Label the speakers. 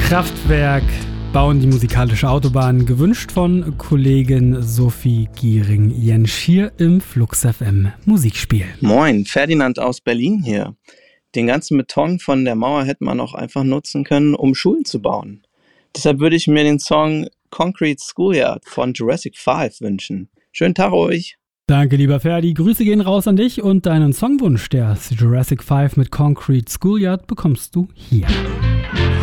Speaker 1: Kraftwerk bauen die musikalische Autobahn, gewünscht von Kollegin Sophie Giering-Jensch hier im Flux FM Musikspiel.
Speaker 2: Moin, Ferdinand aus Berlin hier. Den ganzen Beton von der Mauer hätte man auch einfach nutzen können, um Schulen zu bauen. Deshalb würde ich mir den Song Concrete Schoolyard von Jurassic 5 wünschen. Schönen Tag euch.
Speaker 1: Danke, lieber Ferdi. Grüße gehen raus an dich und deinen Songwunsch, der Jurassic 5 mit Concrete Schoolyard, bekommst du hier.